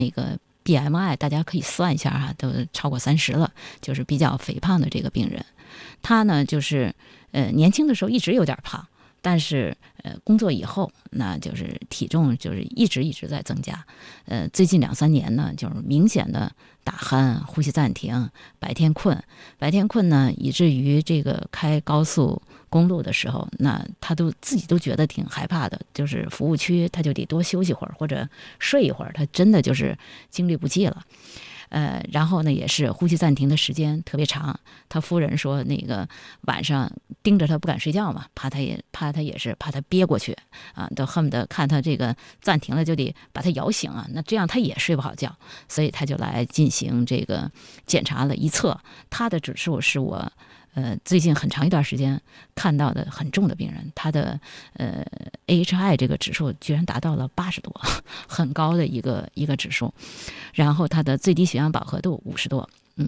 BMI 大家可以算一下哈，都超过30了，就是比较肥胖的这个病人。他呢就是年轻的时候一直有点胖，但是工作以后那就是体重就是一直在增加。最近2-3年呢就是明显的打鼾、呼吸暂停、白天困呢，以至于这个开高速公路的时候，那他自己都觉得挺害怕的，就是服务区他就得多休息会儿或者睡一会儿，他真的就是精力不济了。然后呢，也是呼吸暂停的时间特别长。他夫人说，那个晚上盯着他不敢睡觉嘛，怕他憋过去啊，都恨不得看他这个暂停了就得把他摇醒啊。那这样他也睡不好觉，所以他就来进行这个检查了一测，他的指数是我最近很长一段时间看到的很重的病人，他的AHI 这个指数居然达到了80多，很高的一个指数。然后他的最低血氧饱和度50多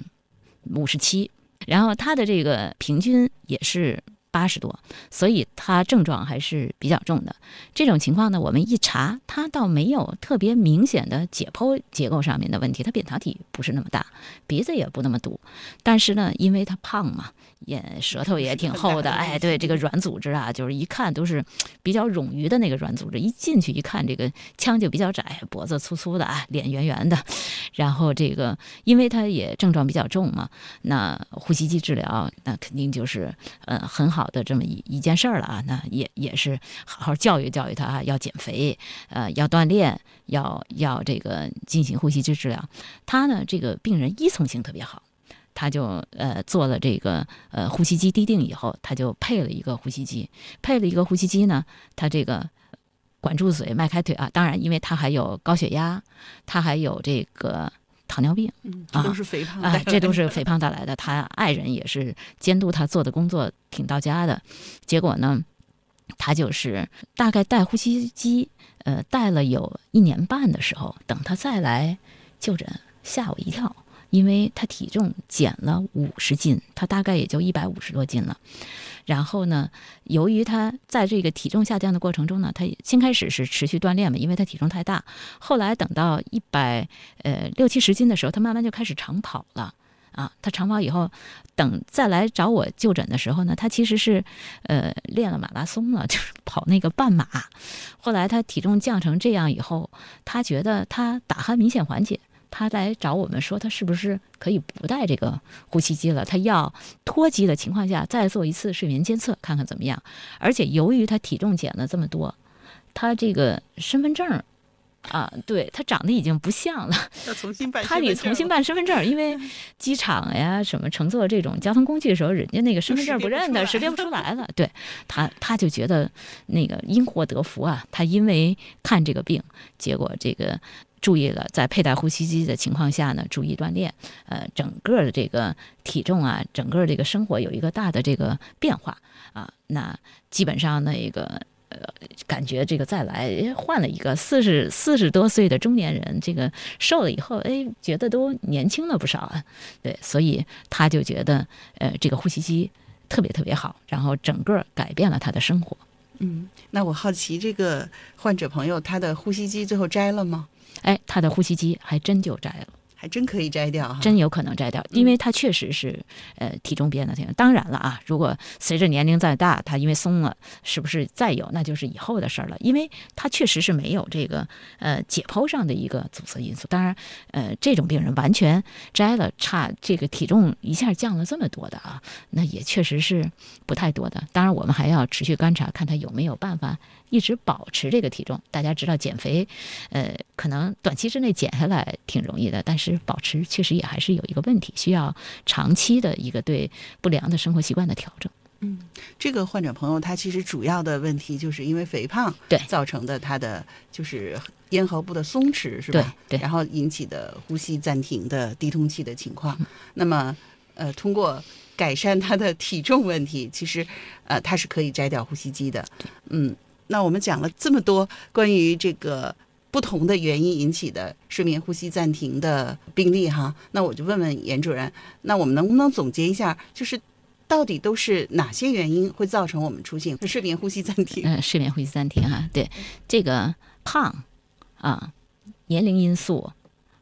，57，然后他的这个平均也是80多，所以他症状还是比较重的。这种情况呢，我们一查，他倒没有特别明显的解剖结构上面的问题，他扁桃体不是那么大，鼻子也不那么堵，但是呢，因为他胖嘛，舌头也挺厚的，哎，对，这个软组织啊，就是一看都是比较冗余的那个软组织，一进去一看，这个腔就比较窄，脖子粗粗的啊，脸圆圆的，然后这个因为他也症状比较重嘛，那呼吸机治疗那肯定就是很好的这么一件事儿了啊，那也是好好教育他啊，要减肥，要锻炼，要这个进行呼吸机治疗。他呢，这个病人依从性特别好。他就做了这个呼吸机滴定以后，他就配了一个呼吸机呢，他这个管住嘴迈开腿啊，当然因为他还有高血压，他还有这个糖尿病， 这都是肥胖带来的， 这都是肥胖带来的。他爱人也是监督他做的工作挺到家的，结果呢，他就是大概带呼吸机带了有1年半的时候，等他再来就诊，吓我一跳。因为他体重减了50斤，他大概也就150多斤了。然后呢，由于他在这个体重下降的过程中呢，他先开始是持续锻炼嘛，因为他体重太大。后来等到160-170斤的时候，他慢慢就开始长跑了啊。他长跑以后，等再来找我就诊的时候呢，他其实是练了马拉松了，就是跑那个半马。后来他体重降成这样以后，他觉得他打鼾明显缓解。他来找我们说，他是不是可以不带这个呼吸机了？他要脱机的情况下再做一次睡眠监测，看看怎么样。而且由于他体重减了这么多，他这个身份证啊，对，他长得已经不像了， 要重新办， 他得重新办身份证，因为机场呀什么乘坐这种交通工具的时候，人家那个身份证不认得，识别不出来了。对，他就觉得那个因祸得福啊，他因为看这个病，结果这个。注意了，在佩戴呼吸机的情况下呢，注意锻炼，整个的这个体重啊，整个这个生活有一个大的这个变化啊。那基本上那个感觉这个再来换了一个40多岁的中年人，这个瘦了以后，哎，觉得都年轻了不少啊。对，所以他就觉得这个呼吸机特别好，然后整个改变了他的生活。 那我好奇，这个患者朋友他的呼吸机最后摘了吗？ 哎，他的呼吸机还真就摘了， 还真可以摘掉哈， 真有可能摘掉，因为他确实是体重变得挺。当然了啊，如果随着年龄再大，他因为松了，是不是再有那就是以后的事儿了？因为他确实是没有这个解剖上的一个阻塞因素。当然，这种病人完全摘了，差这个体重一下降了这么多的啊，那也确实是不太多的。当然，我们还要持续观察，看他有没有办法一直保持这个体重。大家知道减肥，可能短期之内减下来挺容易的，但是保持确实也还是有一个问题，需要长期的一个对不良的生活习惯的调整。 这个患者朋友他其实主要的问题就是因为肥胖造成的，他的就是咽喉部的松弛，是吧？ 对， 然后引起的呼吸暂停的低通气的情况。那么通过改善他的体重问题，其实他是可以摘掉呼吸机的。那我们讲了这么多关于这个不同的原因引起的睡眠呼吸暂停的病例哈，那我就问问严主任，那我们能不能总结一下，就是到底都是哪些原因会造成我们出现睡眠呼吸暂停？ 睡眠呼吸暂停哈，对，这个胖啊，年龄因素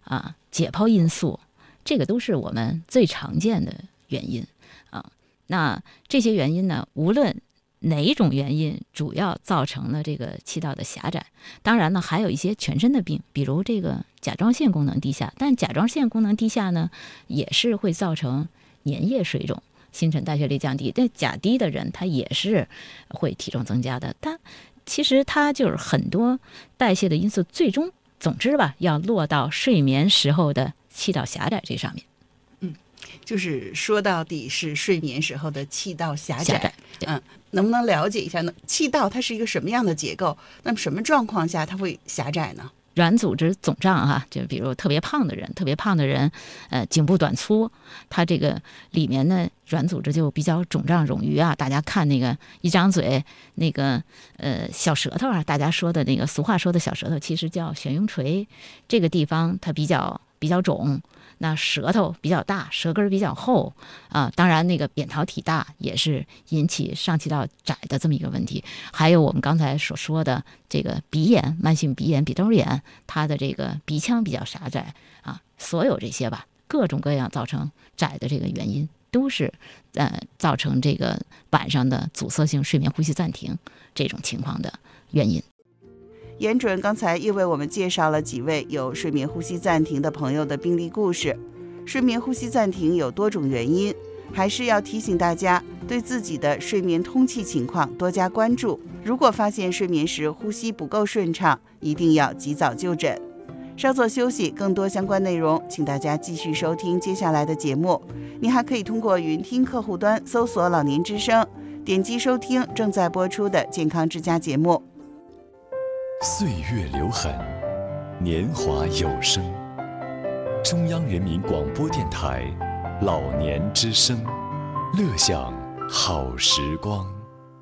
啊、解剖因素，这个都是我们最常见的原因啊。那这些原因呢，无论哪一种原因主要造成了这个气道的狭窄，当然呢，还有一些全身的病，比如这个甲状腺功能低下，但甲状腺功能低下呢，也是会造成粘液水肿、新陈代谢率降低。但甲低的人，他也是会体重增加的。但其实它就是很多代谢的因素，最终总之吧，要落到睡眠时候的气道狭窄这上面。 就是说到底是睡眠时候的气道狭窄。能不能了解一下呢？气道它是一个什么样的结构？那么什么状况下它会狭窄呢？ 软组织肿胀哈，就比如特别胖的人，颈部短粗，他这个里面呢软组织就比较肿胀冗余啊。大家看那个一张嘴那个小舌头啊，大家说的那个俗话说的小舌头，其实叫悬雍垂，这个地方它比较肿。那舌头比较大，舌根比较厚啊，当然那个扁桃体大也是引起上气道窄的这么一个问题。还有我们刚才所说的这个鼻炎、慢性鼻炎、鼻窦炎，它的这个鼻腔比较狭窄啊，所有这些吧，各种各样造成窄的这个原因，都是造成这个晚上的阻塞性睡眠呼吸暂停这种情况的原因。 严准刚才又为我们介绍了几位有睡眠呼吸暂停的朋友的病例故事。睡眠呼吸暂停有多种原因，还是要提醒大家对自己的睡眠通气情况多加关注。如果发现睡眠时呼吸不够顺畅，一定要及早就诊。稍作休息，更多相关内容请大家继续收听接下来的节目。你还可以通过云听客户端搜索老年之声，点击收听正在播出的健康之家节目。 岁月留痕，年华有声。中央人民广播电台老年之声，乐享好时光。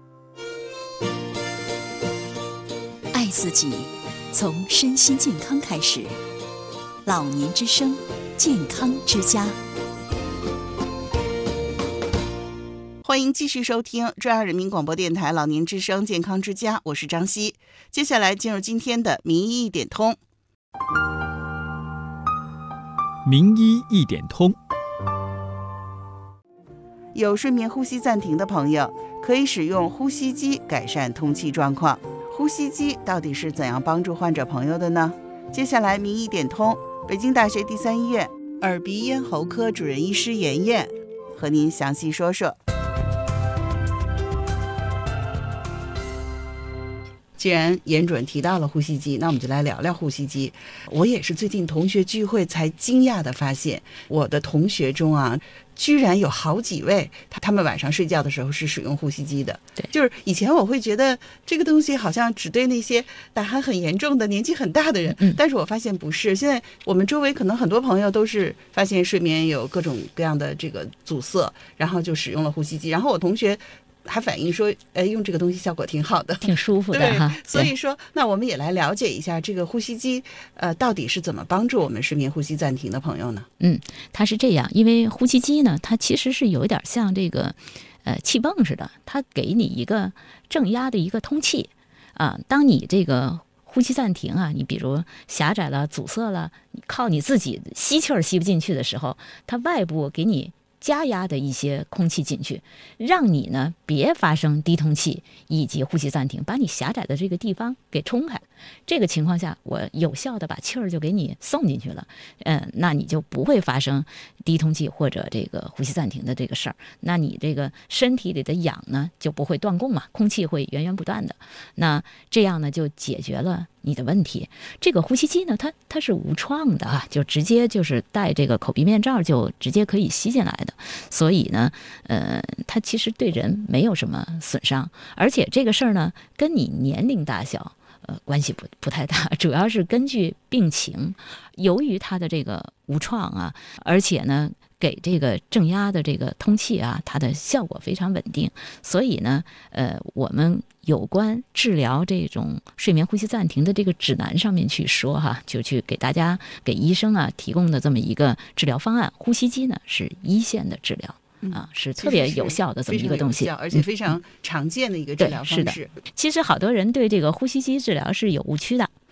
爱自己，从身心健康开始。老年之声，健康之家。 欢迎继续收听中央人民广播电台老年之声健康之家，我是张希。接下来进入今天的名医一点通。 名医一点通。 有睡眠呼吸暂停的朋友，可以使用呼吸机改善通气状况。呼吸机到底是怎样帮助患者朋友的呢？接下来名医一点通，北京大学第3医院耳鼻咽喉科主任医师妍妍和您详细说说。既然严准提到了呼吸机，那我们就来聊聊呼吸机。我也是最近同学聚会才惊讶地发现，我的同学中啊，居然有好几位他们晚上睡觉的时候是使用呼吸机的。 对， 就是以前我会觉得这个东西好像只对那些打鼾很严重的年纪很大的人，但是我发现不是。现在我们周围可能很多朋友都是发现睡眠有各种各样的这个阻塞，然后就使用了呼吸机。然后我同学还反映说，用这个东西效果挺好的， 挺舒服的哈。 所以说，那我们也来了解一下这个呼吸机，到底是怎么帮助我们睡眠呼吸暂停的朋友呢？ 它是这样，因为呼吸机呢，它其实是有一点像这个气泵似的，它给你一个正压的一个通气啊。当你这个呼吸暂停啊，你比如狭窄了、阻塞了，靠你自己吸气儿吸不进去的时候，它外部给你加压的一些空气进去，让你呢别发生低通气以及呼吸暂停，把你狭窄的这个地方给冲开。这个情况下，我有效的把气儿就给你送进去了，那你就不会发生低通气或者这个呼吸暂停的这个事儿。那你这个身体里的氧呢就不会断供嘛，空气会源源不断的。那这样呢就解决了你的问题。这个呼吸机呢，它是无创的啊，就直接就是戴这个口鼻面罩就直接可以吸进来的，所以呢，它其实对人没有什么损伤，而且这个事儿呢，跟你年龄大小关系不太大，主要是根据病情。由于它的这个无创啊，而且呢，给这个正压的这个通气啊，它的效果非常稳定，所以呢，我们有关治疗这种睡眠呼吸暂停的这个指南上面去说哈，就去给大家给医生啊提供的这么一个治疗方案。呼吸机呢是一线的治疗。是特别有效的这么一个东西， 而且非常常见的一个治疗方式。 是的，其实好多人对这个呼吸机治疗是有误区的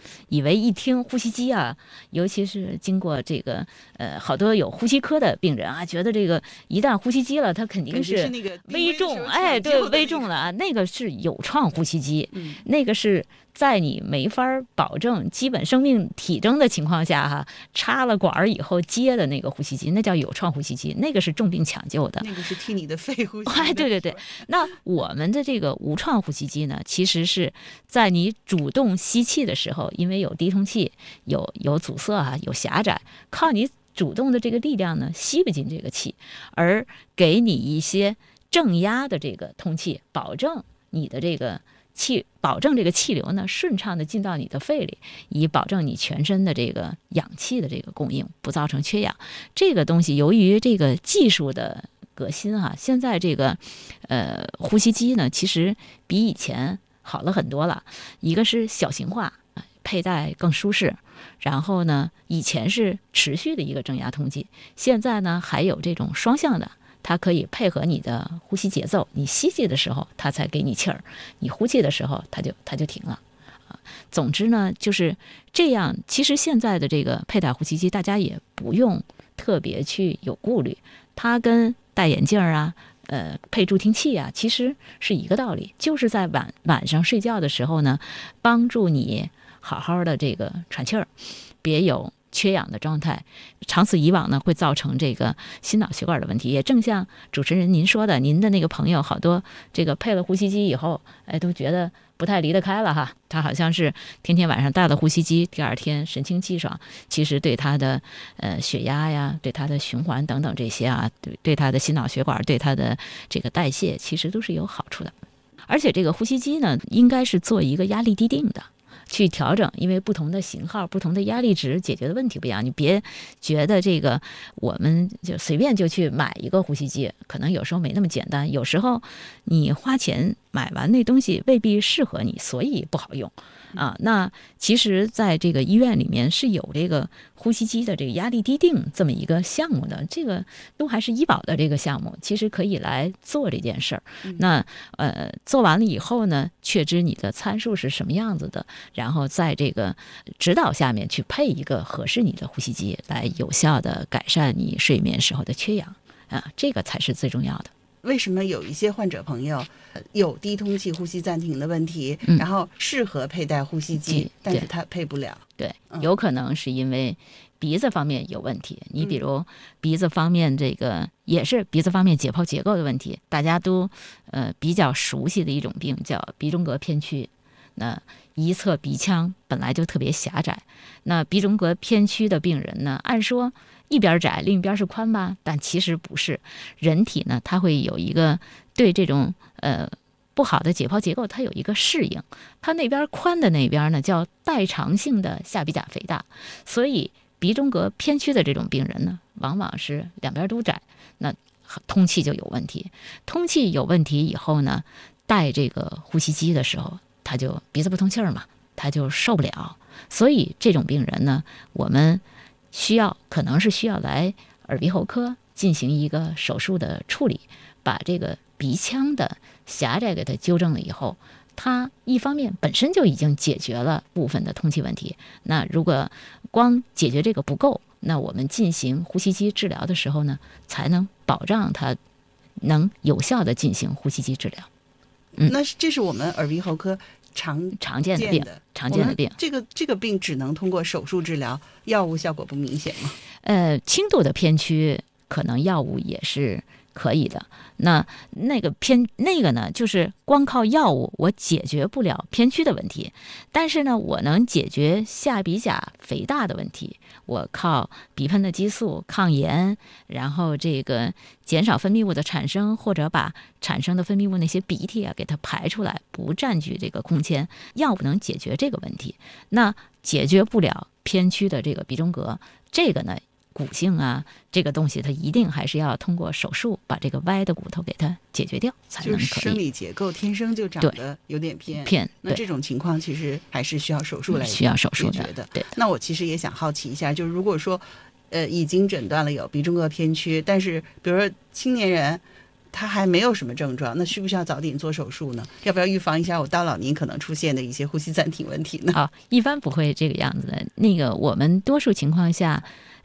以为一听呼吸机啊，尤其是经过这个好多有呼吸科的病人啊，觉得这个一旦呼吸机了，它肯定是那个危重，哎，对，危重了啊，那个是有创呼吸机，那个是在你没法保证基本生命体征的情况下哈，插了管儿以后接的那个呼吸机，那叫有创呼吸机，那个是重病抢救的， 那个是替你的肺呼吸。 哎，对对对。那我们的这个无创呼吸机呢，其实是在你主动吸气的时候，因为有低通气，有阻塞啊，有狭窄，靠你主动的这个力量呢，吸不进这个气，而给你一些正压的这个通气，保证你的这个保证这个气流呢顺畅的进到你的肺里，以保证你全身的这个氧气的这个供应，不造成缺氧。这个东西由于这个技术的革新哈，现在这个呼吸机呢，其实比以前好了很多了。一个是小型化，佩戴更舒适，然后呢，以前是持续的一个正压通气，现在呢还有这种双向的。它可以配合你的呼吸节奏，你吸气的时候它才给你气儿，你呼气的时候它就停了啊。总之呢就是这样。其实现在的这个佩戴呼吸机，大家也不用特别去有顾虑，它跟戴眼镜啊、配助听器啊，其实是一个道理，就是在晚上睡觉的时候呢，帮助你好好的这个喘气儿，别有缺氧的状态，长此以往呢，会造成这个心脑血管的问题。也正像主持人您说的，您的那个朋友好多这个配了呼吸机以后，哎，都觉得不太离得开了哈。他好像是天天晚上戴了呼吸机，第二天神清气爽，其实对他的血压呀，对他的循环等等这些啊，对他的心脑血管，对他的这个代谢，其实都是有好处的。而且这个呼吸机呢，应该是做一个压力滴定的。去调整，因为不同的型号、不同的压力值解决的问题不一样。你别觉得这个我们就随便就去买一个呼吸机，可能有时候没那么简单。有时候你花钱买完那东西未必适合你，所以不好用啊。那其实在这个医院里面是有这个呼吸机的这个压力滴定这么一个项目的，这个都还是医保的这个项目，其实可以来做这件事儿。那做完了以后呢，确知你的参数是什么样子的，然后在这个指导下面去配一个合适你的呼吸机，来有效的改善你睡眠时候的缺氧啊，这个才是最重要的。 为什么有一些患者朋友有低通气呼吸暂停的问题，然后适合佩戴呼吸机，但是他配不了？ 对，有可能是因为鼻子方面有问题。你比如鼻子方面这个也是鼻子方面解剖结构的问题，大家都比较熟悉的一种病叫鼻中隔偏曲。那一侧鼻腔本来就特别狭窄，那鼻中隔偏曲的病人呢，按说一边窄另一边是宽吧，但其实不是。人体呢，它会有一个对这种不好的解剖结构，它有一个适应。它那边宽的那边呢，叫代偿性的下鼻甲肥大，所以鼻中隔偏曲的这种病人呢，往往是两边都窄，那通气就有问题。通气有问题以后呢，戴这个呼吸机的时候，他就鼻子不通气儿嘛，他就受不了。所以这种病人呢，我们可能是需要来耳鼻喉科进行一个手术的处理，把这个鼻腔的狭窄给它纠正了以后，它一方面本身就已经解决了部分的通气问题。那如果光解决这个不够，那我们进行呼吸机治疗的时候呢，才能保障它能有效的进行呼吸机治疗。 那这是我们耳鼻喉科常见的病。这个病只能通过手术治疗，药物效果不明显吗？ 轻度的偏曲可能药物也是可以的。那个呢，就是光靠药物我解决不了偏曲的问题，但是呢，我能解决下鼻甲肥大的问题。我靠鼻喷的激素抗炎，然后这个减少分泌物的产生，或者把产生的分泌物那些鼻涕啊给它排出来，不占据这个空间。药物能解决这个问题。那解决不了偏曲的这个鼻中隔，这个呢，骨性啊，这个东西它一定还是要通过手术把这个歪的骨头给它解决掉，才能可以。 就是生理结构天生就长得有点偏，那这种情况其实还是需要手术来解决的。 对。 那我其实也想好奇一下，就是如果说已经诊断了有鼻中隔偏曲，但是比如说青年人他还没有什么症状，那需不需要早点做手术呢？要不要预防一下我到老年可能出现的一些呼吸暂停问题呢？ 好，一般不会这个样子的。那个我们多数情况下，